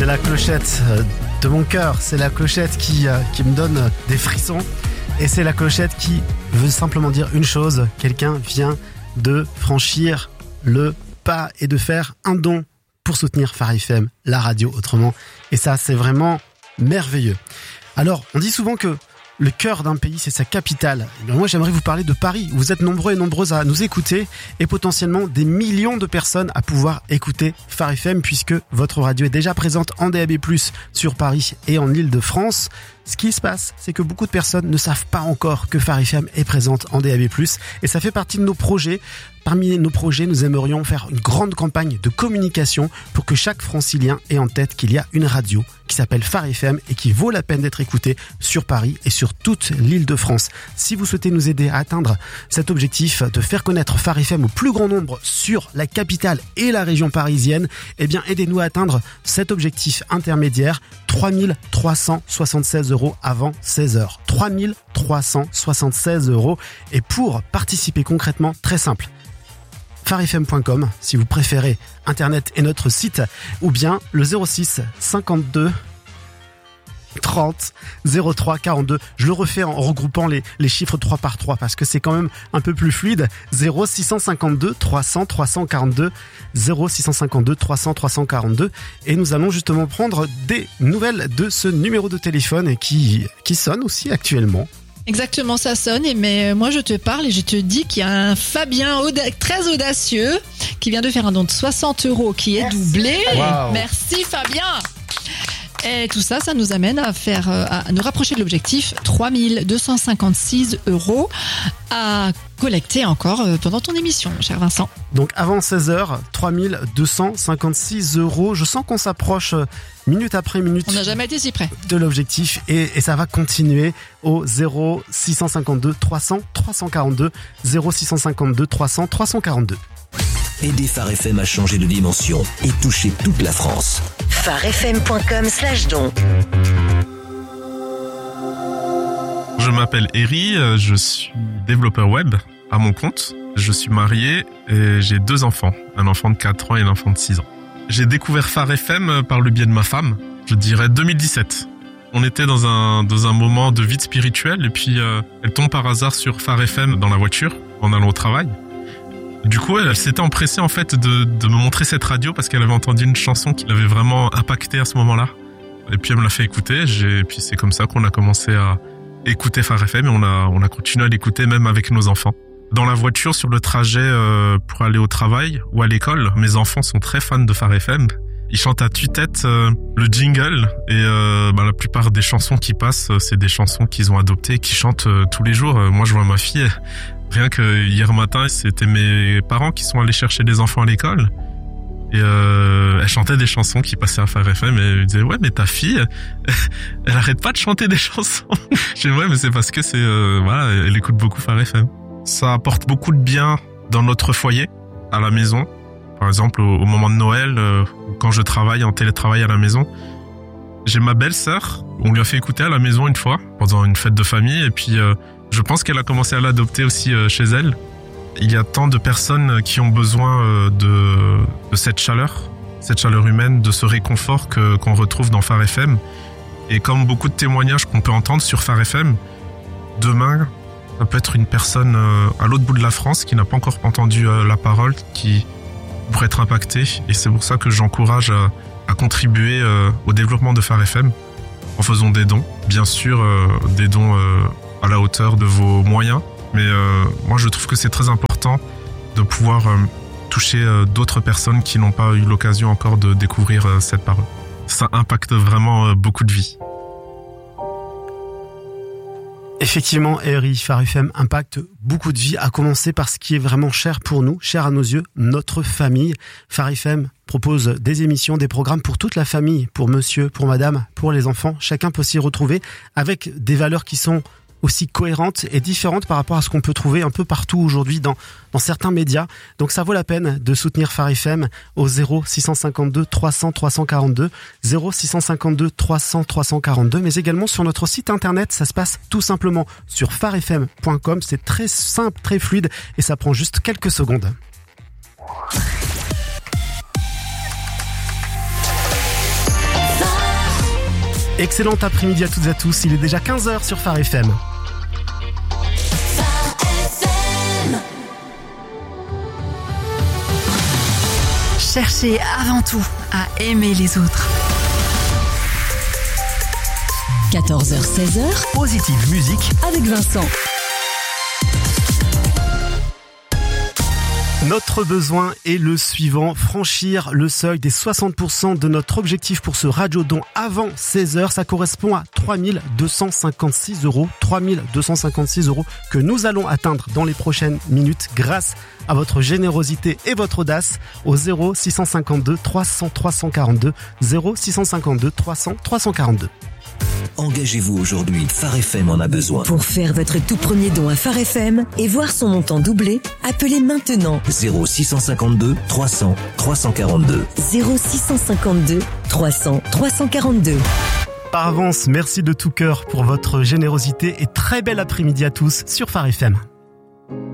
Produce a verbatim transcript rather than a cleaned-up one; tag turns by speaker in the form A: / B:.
A: C'est la clochette de mon cœur, c'est la clochette qui, qui me donne des frissons et c'est la clochette qui veut simplement dire une chose, quelqu'un vient de franchir le pas et de faire un don pour soutenir Phare F M, la radio autrement, et ça c'est vraiment merveilleux. Alors on dit souvent que le cœur d'un pays, c'est sa capitale. Et moi, j'aimerais vous parler de Paris. Vous êtes nombreux et nombreuses à nous écouter et potentiellement des millions de personnes à pouvoir écouter Phare F M puisque votre radio est déjà présente en D A B plus, sur Paris et en Île-de-France. Ce qui se passe, c'est que beaucoup de personnes ne savent pas encore que Phare F M est présente en D A B plus, et ça fait partie de nos projets. Parmi nos projets, nous aimerions faire une grande campagne de communication pour que chaque francilien ait en tête qu'il y a une radio qui s'appelle Phare F M et qui vaut la peine d'être écoutée sur Paris et sur toute l'Île-de-France. Si vous souhaitez nous aider à atteindre cet objectif de faire connaître Phare F M au plus grand nombre sur la capitale et la région parisienne, eh bien aidez-nous à atteindre cet objectif intermédiaire, trois mille trois cent soixante-seize euros avant seize heures. trois mille trois cent soixante-seize euros. Et pour participer concrètement, très simple. phare f m point com si vous préférez internet et notre site, ou bien le zéro six cinquante-deux trente zéro trois quarante-deux. Je le refais en regroupant les, les chiffres trois par trois parce que c'est quand même un peu plus fluide. zéro six cinquante-deux trois cents trois cent quarante-deux, zéro six cinquante-deux trois cents trois cent quarante-deux, et nous allons justement prendre des nouvelles de ce numéro de téléphone qui, qui sonne aussi actuellement.
B: Exactement, ça sonne, et mais moi je te parle et je te dis qu'il y a un Fabien auda- très audacieux qui vient de faire un don de soixante euros qui est Merci. doublé.
A: Wow.
B: Merci Fabien. Et tout ça, ça nous amène à faire, à nous rapprocher de l'objectif, trois mille deux cent cinquante-six euros à collecter encore pendant ton émission, cher Vincent.
A: Donc avant seize heures, trois mille deux cent cinquante-six euros. Je sens qu'on s'approche minute après minute.
B: On n'a jamais été si près.
A: De l'objectif, et, et ça va continuer au zéro six cinquante-deux trois cents trois cent quarante-deux, zéro six cinquante-deux trois cents trois cent quarante-deux.
C: Aidez Phare F M à changer de dimension et toucher toute la France.
D: phare f m point com slash don.
E: Je m'appelle Eri, je suis développeur web à mon compte. Je suis marié et j'ai deux enfants, un enfant de quatre ans et un enfant de six ans. J'ai découvert Phare F M par le biais de ma femme, je dirais deux mille dix-sept. On était dans un dans un moment de vide spirituel et puis euh, elle tombe par hasard sur Phare F M dans la voiture en allant au travail. Du coup, elle, elle s'était empressée en fait de, de me montrer cette radio parce qu'elle avait entendu une chanson qui l'avait vraiment impactée à ce moment-là. Et puis elle me l'a fait écouter. J'ai, et puis c'est comme ça qu'on a commencé à écouter Phare F M et on a on a continué à l'écouter même avec nos enfants. Dans la voiture, sur le trajet euh, pour aller au travail ou à l'école, mes enfants sont très fans de Phare F M. Ils chantent à tue-tête euh, le jingle et euh, bah, la plupart des chansons qui passent, c'est des chansons qu'ils ont adoptées et qu'ils chantent euh, tous les jours. Euh, moi, je vois ma fille. Rien que hier matin, c'était mes parents qui sont allés chercher des enfants à l'école. Et euh, elle chantait des chansons qui passaient à Phare F M et elle disait ouais mais ta fille elle arrête pas de chanter des chansons. J'ai dit ouais mais c'est parce que c'est euh, voilà, elle écoute beaucoup Phare F M. Ça apporte beaucoup de bien dans notre foyer, à la maison. Par exemple au, au moment de Noël, euh, quand je travaille en télétravail à la maison, j'ai ma belle-sœur, on lui a fait écouter à la maison une fois pendant une fête de famille et puis euh, je pense qu'elle a commencé à l'adopter aussi euh, chez elle. Il y a tant de personnes qui ont besoin euh, de, de cette chaleur, cette chaleur humaine, de ce réconfort que, qu'on retrouve dans Phare F M. Et comme beaucoup de témoignages qu'on peut entendre sur Phare F M, demain, ça peut être une personne euh, à l'autre bout de la France qui n'a pas encore entendu euh, la parole, qui pourrait être impactée. Et c'est pour ça que j'encourage à, à contribuer euh, au développement de Phare F M en faisant des dons. Bien sûr, euh, des dons euh, à la hauteur de vos moyens. Mais euh, moi, je trouve que c'est très important de pouvoir euh, toucher euh, d'autres personnes qui n'ont pas eu l'occasion encore de découvrir euh, cette parole. Ça impacte vraiment euh, beaucoup de vies.
A: Effectivement, Eri, Phare F M impacte beaucoup de vies, à commencer par ce qui est vraiment cher pour nous, cher à nos yeux, notre famille. Phare F M propose des émissions, des programmes pour toute la famille, pour monsieur, pour madame, pour les enfants. Chacun peut s'y retrouver avec des valeurs qui sont aussi cohérentes et différentes par rapport à ce qu'on peut trouver un peu partout aujourd'hui dans, dans certains médias. Donc ça vaut la peine de soutenir Phare F M au zéro six cinquante-deux trois cents trois cent quarante-deux, zéro six cinquante-deux trois cents trois cent quarante-deux, mais également sur notre site internet. Ça se passe tout simplement sur phare f m point com. C'est très simple, très fluide et ça prend juste quelques secondes. Excellent après-midi à toutes et à tous, il est déjà quinze heures sur Phare F M.
F: Cherchez avant tout à aimer les autres. quatorze heures seize heures,
C: Positive Musique
F: avec Vincent.
A: Notre besoin est le suivant, franchir le seuil des soixante pour cent de notre objectif pour ce radiodon avant seize heures. Ça correspond à trois mille deux cent cinquante-six euros. trois mille deux cent cinquante-six euros que nous allons atteindre dans les prochaines minutes grâce à votre générosité et votre audace au zéro six cent cinquante-deux trois cents trois cent quarante-deux. zéro six cent cinquante-deux trois cents trois cent quarante-deux.
C: Engagez-vous aujourd'hui, Phare F M en a besoin.
D: Pour faire votre tout premier don à Phare F M et voir son montant doubler, appelez maintenant
C: zéro six cent cinquante-deux trois cents trois cent quarante-deux.
D: zéro six cent cinquante-deux trois cents trois cent quarante-deux.
A: Par avance, merci de tout cœur pour votre générosité et très bel après-midi à tous sur Phare F M.